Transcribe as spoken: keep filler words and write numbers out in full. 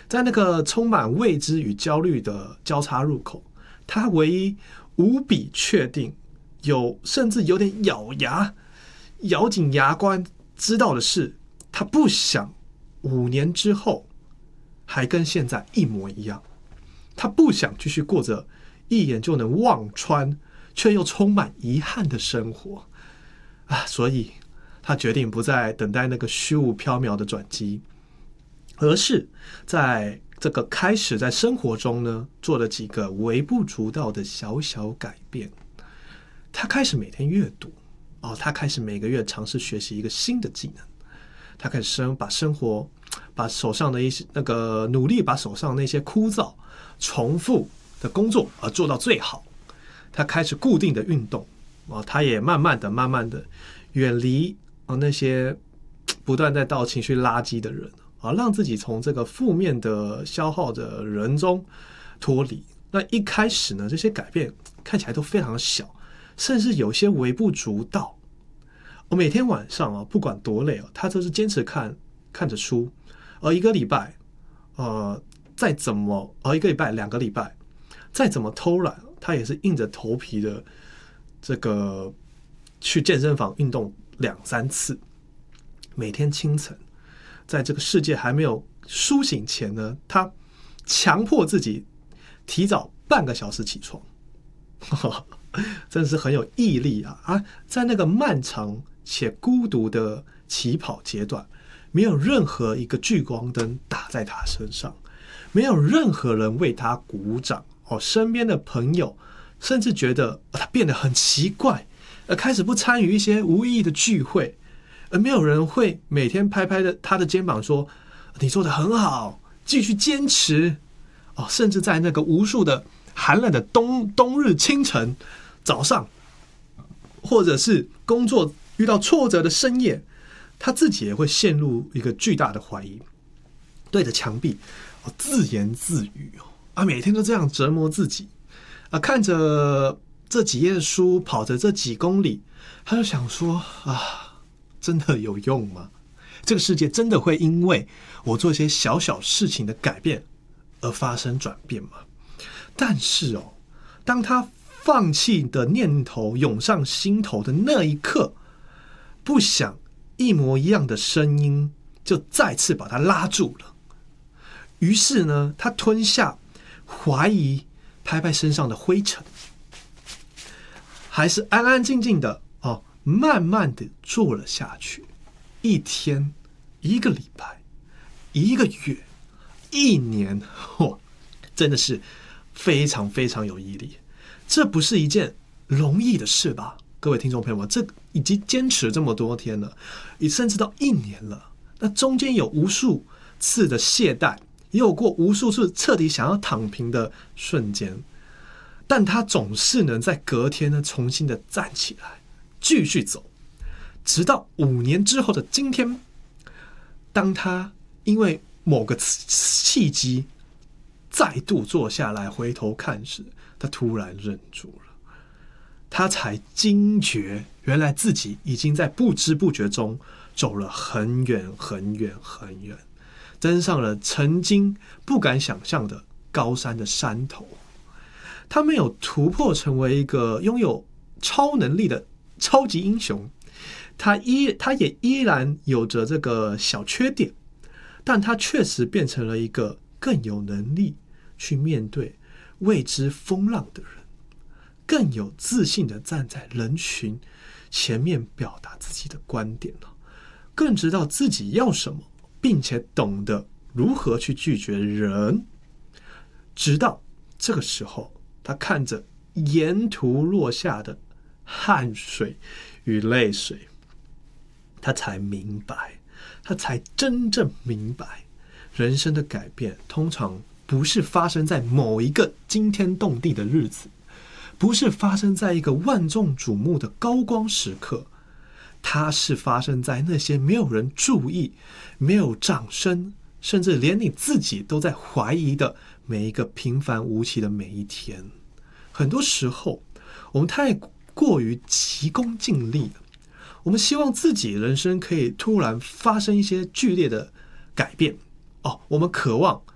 在那个充满未知与焦虑的交叉入口，他唯一无比确定，有甚至有点咬牙、咬紧牙关知道的是，他不想五年之后还跟现在一模一样，他不想继续过着一眼就能望穿却又充满遗憾的生活啊！所以他决定不再等待那个虚无缥缈的转机，而是在这个开始在生活中呢，做了几个微不足道的小小改变。他开始每天阅读哦，他开始每个月尝试学习一个新的技能。他开始生把生活，把手上的一些那个努力，把手上那些枯燥、重复的工作而做到最好。他开始固定的运动啊，他也慢慢的、慢慢的远离啊那些不断在倒情绪垃圾的人啊，让自己从这个负面的消耗的人中脱离。那一开始呢，这些改变看起来都非常小，甚至有些微不足道。我每天晚上啊，不管多累啊，他就是坚持看看着书，而一个礼拜，呃，再怎么，而一个礼拜、两个礼拜，再怎么偷懒，他也是硬着头皮的这个去健身房运动两三次。每天清晨，在这个世界还没有苏醒前呢，他强迫自己提早半个小时起床，真是很有毅力啊！啊，在那个漫长且孤独的起跑阶段，没有任何一个聚光灯打在他身上，没有任何人为他鼓掌哦，身边的朋友甚至觉得他变得很奇怪，而开始不参与一些无意义的聚会，而没有人会每天拍拍他的肩膀说：“你做得很好，继续坚持。”哦，甚至在那个无数的寒冷的冬冬日清晨、早上，或者是工作遇到挫折的深夜，他自己也会陷入一个巨大的怀疑，对着墙壁哦自言自语哦啊，每天都这样折磨自己啊，看着这几页书，跑着这几公里，他就想说啊，真的有用吗？这个世界真的会因为我做一些小小事情的改变而发生转变吗？但是哦，当他放弃的念头涌上心头的那一刻，不想一模一样的声音就再次把他拉住了。于是呢，他吞下怀疑，拍拍身上的灰尘，还是安安静静的哦，慢慢的做了下去。一天，一个礼拜，一个月，一年，哦，真的是非常非常有毅力。这不是一件容易的事吧？各位听众朋友们，这已经坚持这么多天了，也甚至到一年了。那中间有无数次的懈怠，也有过无数次彻底想要躺平的瞬间，但他总是能在隔天呢重新的站起来，继续走，直到五年之后的今天，当他因为某个契机再度坐下来回头看时，他突然愣住了。他才惊觉，原来自己已经在不知不觉中走了很远很远很远，登上了曾经不敢想象的高山的山头。他没有突破成为一个拥有超能力的超级英雄，他依他也依然有着这个小缺点，但他确实变成了一个更有能力去面对未知风浪的人，更有自信的站在人群前面表达自己的观点了，更知道自己要什么，并且懂得如何去拒绝人。直到这个时候，他看着沿途落下的汗水与泪水，他才明白，他才真正明白，人生的改变通常不是发生在某一个惊天动地的日子，不是发生在一个万众瞩目的高光时刻，它是发生在那些没有人注意、没有掌声，甚至连你自己都在怀疑的每一个平凡无奇的每一天。很多时候，我们太过于急功近利了，我们希望自己人生可以突然发生一些剧烈的改变哦，我们渴望